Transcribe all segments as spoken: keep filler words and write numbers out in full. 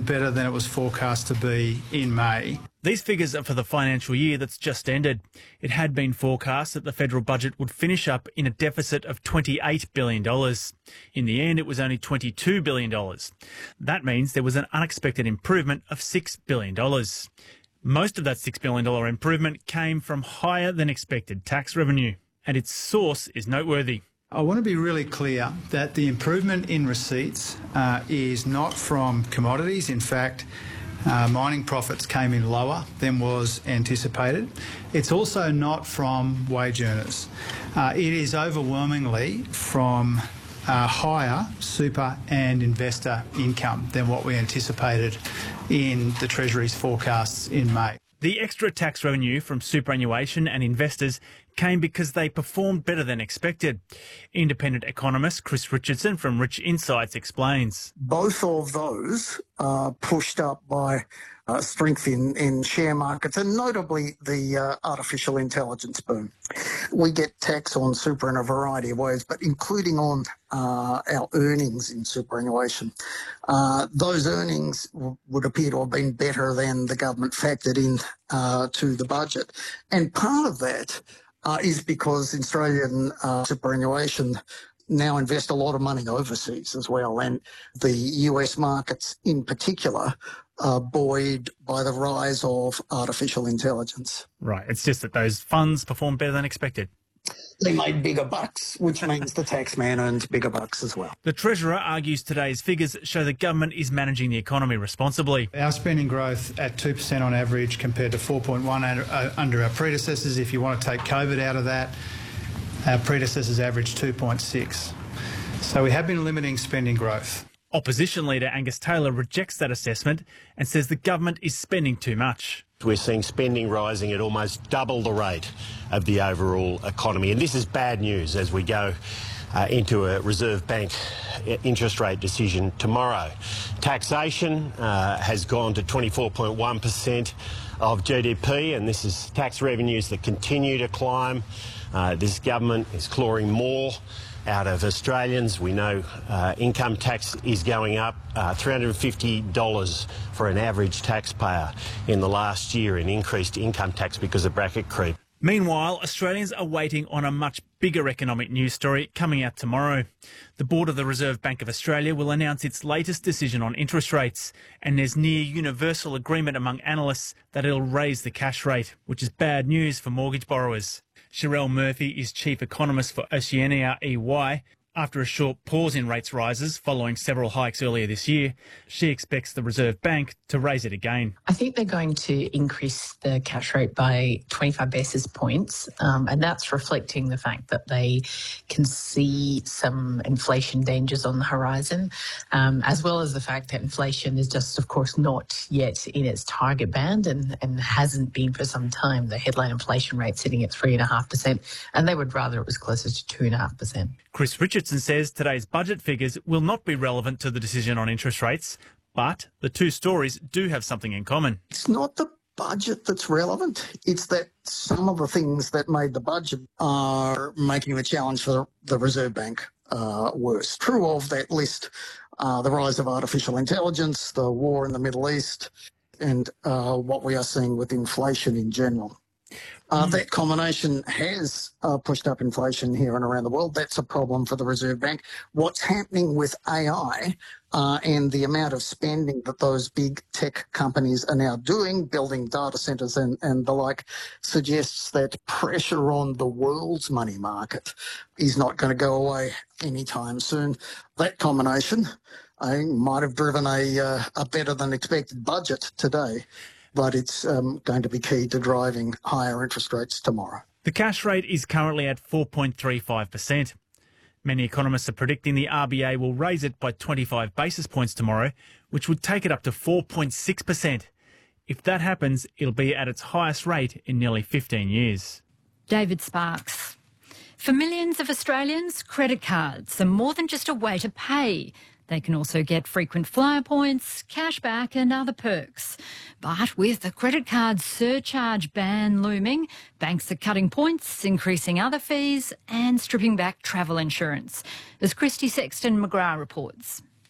better than it was forecast to be in May. These figures are for the financial year that's just ended. It had been forecast that the federal budget would finish up in a deficit of twenty-eight billion dollars. In the end, it was only twenty-two billion dollars. That means there was an unexpected improvement of six billion dollars. Most of that six billion dollars improvement came from higher than expected tax revenue, and its source is noteworthy. I want to be really clear that the improvement in receipts uh, is not from commodities. In fact, Uh, mining profits came in lower than was anticipated. It's also not from wage earners. Uh, it is overwhelmingly from uh, higher super and investor income than what we anticipated in the Treasury's forecasts in May. The extra tax revenue from superannuation and investors came because they performed better than expected. Independent economist Chris Richardson from Rich Insights explains. Both of those are pushed up by uh, strength in, in share markets and notably the uh, artificial intelligence boom. We get tax on super in a variety of ways, but including on uh, our earnings in superannuation. Uh, those earnings w- would appear to have been better than the government factored in uh, to the budget. And part of that uh, is because Australian uh, superannuation now invest a lot of money overseas as well, and the U S markets in particular are buoyed by the rise of artificial intelligence. Right, it's just that those funds performed better than expected. They made bigger bucks, which means the taxman earns bigger bucks as well. The Treasurer argues today's figures show the government is managing the economy responsibly. Our spending growth at two percent on average compared to four point one under, uh, under our predecessors. If you want to take COVID out of that, our predecessors averaged two point six. So we have been limiting spending growth. Opposition leader Angus Taylor rejects that assessment and says the government is spending too much. We're seeing spending rising at almost double the rate of the overall economy. And this is bad news as we go uh, into a Reserve Bank interest rate decision tomorrow. Taxation uh, has gone to twenty-four point one percent of G D P, and this is tax revenues that continue to climb. Uh, this government is clawing more out of Australians. We know uh, income tax is going up, uh, three hundred fifty dollars for an average taxpayer in the last year in increased income tax because of bracket creep. Meanwhile, Australians are waiting on a much bigger economic news story coming out tomorrow. The board of the Reserve Bank of Australia will announce its latest decision on interest rates, and there's near universal agreement among analysts that it'll raise the cash rate, which is bad news for mortgage borrowers. Sherelle Murphy is Chief Economist for Oceania E Y. After a short pause in rates rises following several hikes earlier this year, she expects the Reserve Bank to raise it again. I think they're going to increase the cash rate by twenty-five basis points, um, and that's reflecting the fact that they can see some inflation dangers on the horizon, um, as well as the fact that inflation is just, of course, not yet in its target band and, and hasn't been for some time. The headline inflation rate sitting at three point five percent, and they would rather it was closer to two point five percent. Chris Richardson says today's budget figures will not be relevant to the decision on interest rates, but the two stories do have something in common. It's not the budget that's relevant. It's that some of the things that made the budget are making the challenge for the Reserve Bank uh, worse. True of that list, uh, the rise of artificial intelligence, the war in the Middle East, and uh, what we are seeing with inflation in general. Uh, that combination has uh, pushed up inflation here and around the world. That's a problem for the Reserve Bank. What's happening with A I uh, and the amount of spending that those big tech companies are now doing, building data centres and, and the like, suggests that pressure on the world's money market is not going to go away anytime soon. That combination I might have driven a, uh, a better than expected budget today, but it's um, going to be key to driving higher interest rates tomorrow. The cash rate is currently at four point three five percent. Many economists are predicting the R B A will raise it by twenty-five basis points tomorrow, which would take it up to four point six percent. If that happens, it'll be at its highest rate in nearly fifteen years. David Sparks. For millions of Australians, credit cards are more than just a way to pay. They can also get frequent flyer points, cashback and other perks. But with the credit card surcharge ban looming, banks are cutting points, increasing other fees and stripping back travel insurance. As Christy Sexton McGrath reports.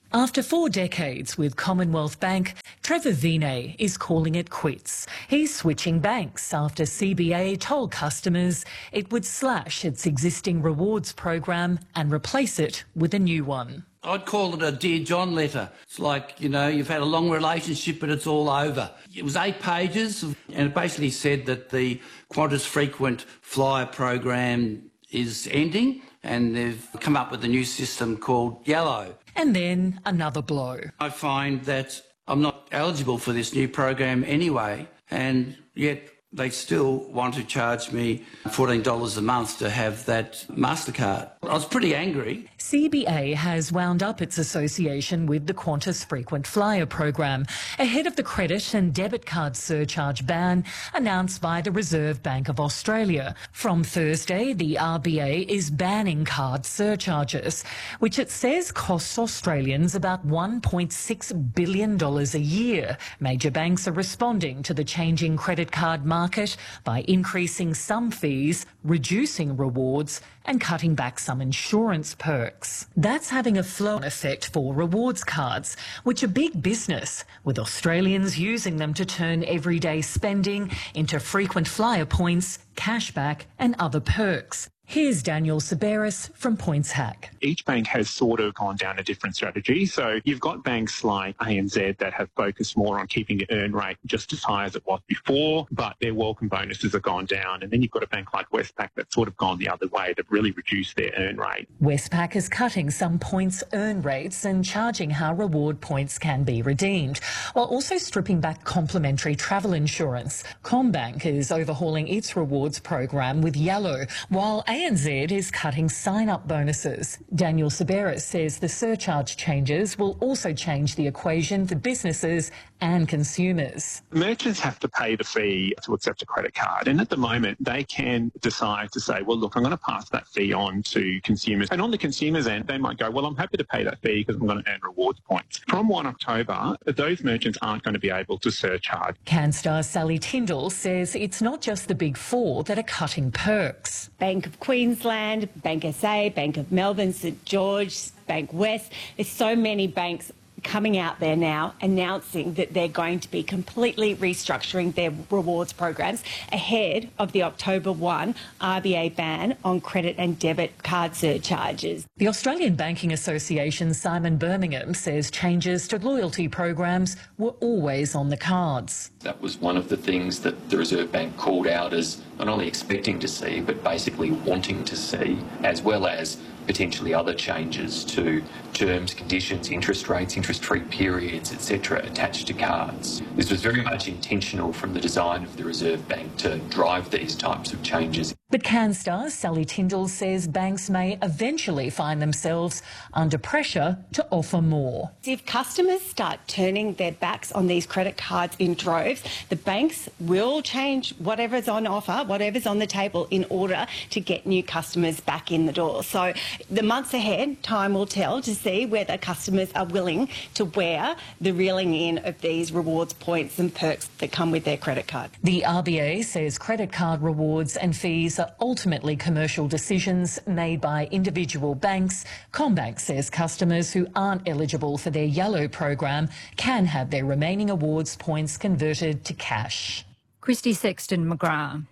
After four decades with Commonwealth Bank, Trevor Vinay is calling it quits. He's switching banks after C B A told customers it would slash its existing rewards program and replace it with a new one. I'd call it a Dear John letter. It's like, you know, you've had a long relationship but it's all over. It was eight pages and it basically said that the Qantas Frequent Flyer program is ending and they've come up with a new system called Yellow. And then another blow. I find that I'm not eligible for this new program anyway, and yet they still want to charge me fourteen dollars a month to have that MasterCard. I was pretty angry. C B A has wound up its association with the Qantas Frequent Flyer program ahead of the credit and debit card surcharge ban announced by the Reserve Bank of Australia. From Thursday, the R B A is banning card surcharges, which it says costs Australians about one point six billion dollars a year. Major banks are responding to the changing credit card market by increasing some fees, reducing rewards and cutting back some insurance perks. That's having a flow-on effect for rewards cards, which are big business, with Australians using them to turn everyday spending into frequent flyer points, cashback and other perks. Here's Daniel Saberis from Points Hack. Each bank has sort of gone down a different strategy. So you've got banks like A N Z that have focused more on keeping the earn rate just as high as it was before, but their welcome bonuses have gone down. And then you've got a bank like Westpac that's sort of gone the other way. They've really reduced their earn rate. Westpac is cutting some points earn rates and charging how reward points can be redeemed, while also stripping back complimentary travel insurance. CommBank is overhauling its rewards program with Yellow, while A N Z is cutting sign-up bonuses. Daniel Saberis says the surcharge changes will also change the equation for businesses and consumers. Merchants have to pay the fee to accept a credit card, and at the moment they can decide to say, well, look, I'm going to pass that fee on to consumers. And on the consumers' end, they might go, well, I'm happy to pay that fee because I'm going to earn rewards points. From the first of October, those merchants aren't going to be able to surcharge. CanStar Sally Tyndall says it's not just the big four that are cutting perks. Bank of Queensland, Bank S A, Bank of Melbourne, St George, Bank West. There's so many banks coming out there now announcing that they're going to be completely restructuring their rewards programs ahead of the October first R B A ban on credit and debit card surcharges. The Australian Banking Association's Simon Birmingham says changes to loyalty programs were always on the cards. That was one of the things that the Reserve Bank called out as not only expecting to see, but basically wanting to see, as well as potentially other changes to terms, conditions, interest rates, interest-free periods, et cetera, attached to cards. This was very much intentional from the design of the Reserve Bank to drive these types of changes. But CanStar Sally Tyndall says banks may eventually find themselves under pressure to offer more. If customers start turning their backs on these credit cards in droves, the banks will change whatever's on offer, whatever's on the table in order to get new customers back in the door. So the months ahead, time will tell to see whether customers are willing to wear the reeling in of these rewards points and perks that come with their credit card. The R B A says credit card rewards and fees are ultimately commercial decisions made by individual banks. CommBank says customers who aren't eligible for their Yellow program can have their remaining awards points converted to cash. Christy Sexton McGrath.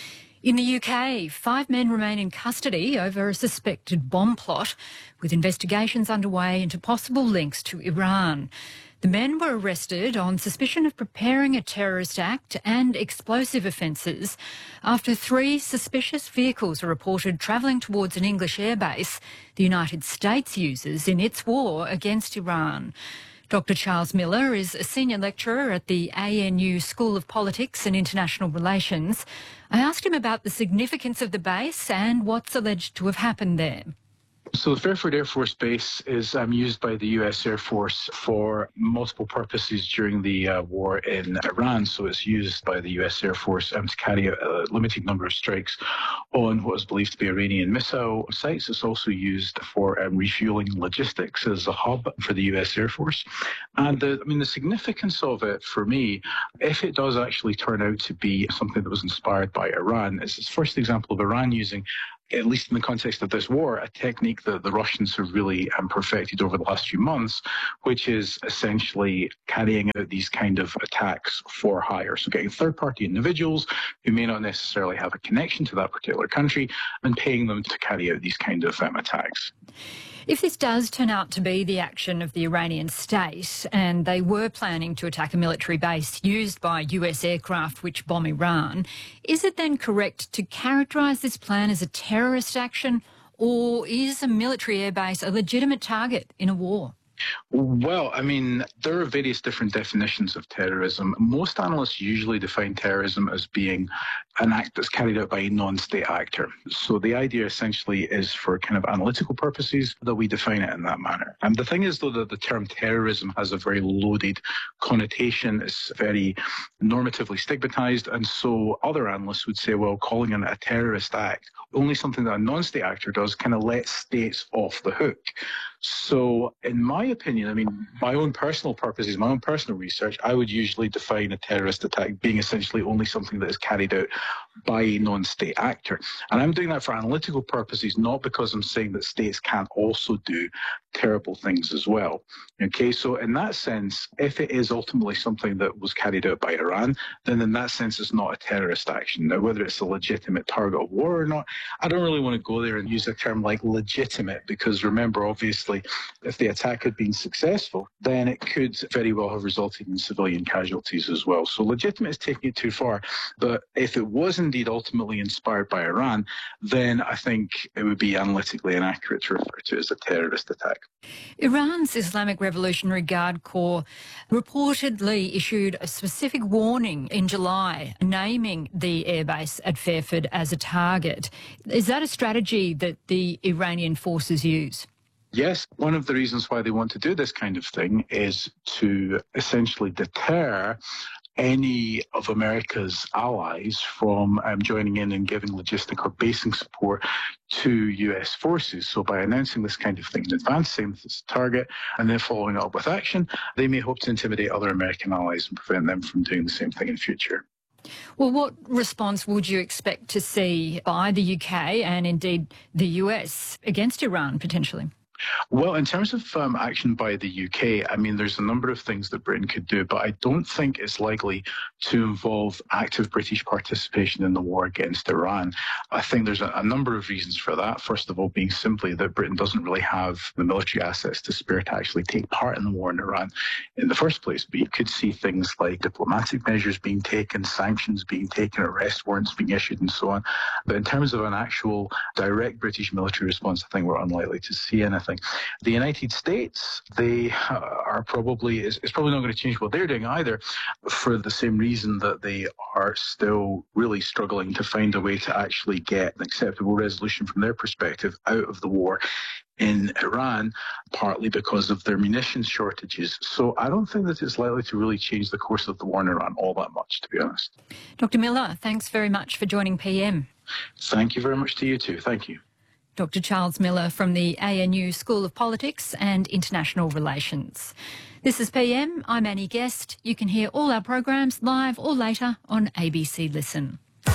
In the U K, five men remain in custody over a suspected bomb plot, with investigations underway into possible links to Iran. The men were arrested on suspicion of preparing a terrorist act and explosive offences after three suspicious vehicles are reported travelling towards an English airbase the United States uses in its war against Iran. Doctor Charles Miller is a senior lecturer at the A N U School of Politics and International Relations. I asked him about the significance of the base and what's alleged to have happened there. So the Fairford Air Force Base is um, used by the U S Air Force for multiple purposes during the uh, war in Iran. So it's used by the U S Air Force um, to carry a, a limited number of strikes on what is believed to be Iranian missile sites. It's also used for um, refueling logistics as a hub for the U S Air Force. And the, I mean, the significance of it for me, if it does actually turn out to be something that was inspired by Iran, is the first example of Iran using at least in the context of this war, a technique that the Russians have really um, perfected over the last few months, which is essentially carrying out these kind of attacks for hire. So getting third-party individuals who may not necessarily have a connection to that particular country and paying them to carry out these kind of um, attacks. If this does turn out to be the action of the Iranian state and they were planning to attack a military base used by U S aircraft which bomb Iran, is it then correct to characterise this plan as a terrorist action, or is a military airbase a legitimate target in a war? Well, I mean, there are various different definitions of terrorism. Most analysts usually define terrorism as being an act that's carried out by a non-state actor. So the idea essentially is for kind of analytical purposes that we define it in that manner. And the thing is, though, that the term terrorism has a very loaded connotation. It's very normatively stigmatized. And so other analysts would say, well, calling it a terrorist act, only something that a non-state actor does, kind of lets states off the hook. So in my opinion, I mean, my own personal purposes, my own personal research, I would usually define a terrorist attack being essentially only something that is carried out by a non-state actor. And I'm doing that for analytical purposes, not because I'm saying that states can't also do terrible things as well. Okay, so in that sense, if it is ultimately something that was carried out by Iran, then in that sense it's not a terrorist action. Now, whether it's a legitimate target of war or not, I don't really want to go there and use a term like legitimate, because remember, obviously, if the attack had been successful, then it could very well have resulted in civilian casualties as well. So legitimate is taking it too far. But if it was indeed ultimately inspired by Iran, then I think it would be analytically inaccurate to refer to it as a terrorist attack. Iran's Islamic Revolutionary Guard Corps reportedly issued a specific warning in July naming the airbase at Fairford as a target. Is that a strategy that the Iranian forces use? Yes, one of the reasons why they want to do this kind of thing is to essentially deter any of America's allies from um, joining in and giving logistic or basing support to U S forces. So by announcing this kind of thing in advance, saying this target, and then following it up with action, they may hope to intimidate other American allies and prevent them from doing the same thing in future. Well, what response would you expect to see by the U K and indeed the U S against Iran potentially? Well, in terms of um, action by the U K, I mean, there's a number of things that Britain could do, but I don't think it's likely to involve active British participation in the war against Iran. I think there's a, a number of reasons for that. First of all, being simply that Britain doesn't really have the military assets to spare to actually take part in the war in Iran in the first place. But you could see things like diplomatic measures being taken, sanctions being taken, arrest warrants being issued, and so on. But in terms of an actual direct British military response, I think we're unlikely to see anything. The United States, they are probably, it's probably not going to change what they're doing either, for the same reason that they are still really struggling to find a way to actually get an acceptable resolution from their perspective out of the war in Iran, partly because of their munitions shortages. So I don't think that it's likely to really change the course of the war in Iran all that much, to be honest. Doctor Miller, thanks very much for joining P M. Thank you very much to you too. Thank you. Doctor Charles Miller from the A N U School of Politics and International Relations. This is P M. I'm Annie Guest. You can hear all our programs live or later on A B C Listen.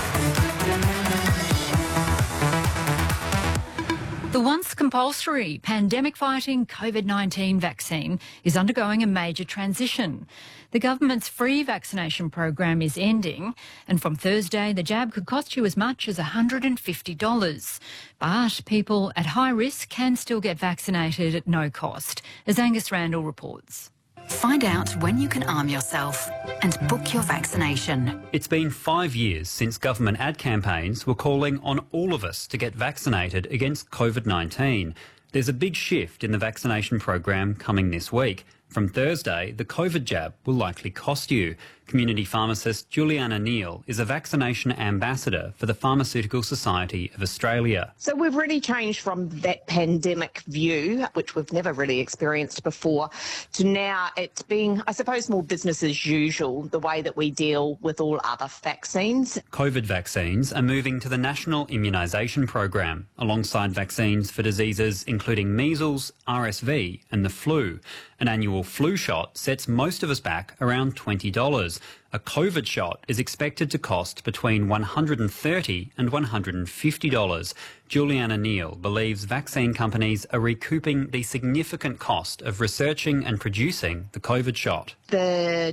The once compulsory pandemic-fighting COVID nineteen vaccine is undergoing a major transition. The government's free vaccination program is ending, and from Thursday the jab could cost you as much as one hundred fifty dollars. But people at high risk can still get vaccinated at no cost, as Angus Randall reports. Find out when you can arm yourself and book your vaccination. It's been five years since government ad campaigns were calling on all of us to get vaccinated against COVID nineteen. There's a big shift in the vaccination program coming this week. From Thursday, the COVID jab will likely cost you. Community pharmacist Juliana Neal is a vaccination ambassador for the Pharmaceutical Society of Australia. So we've really changed from that pandemic view, which we've never really experienced before, to now it's being, I suppose, more business as usual, the way that we deal with all other vaccines. COVID vaccines are moving to the National Immunisation Program, alongside vaccines for diseases including measles, R S V and the flu. An annual flu shot sets most of us back around twenty dollars. dollars. A COVID shot is expected to cost between one hundred thirty dollars and one hundred fifty dollars. Juliana Neal believes vaccine companies are recouping the significant cost of researching and producing the COVID shot. The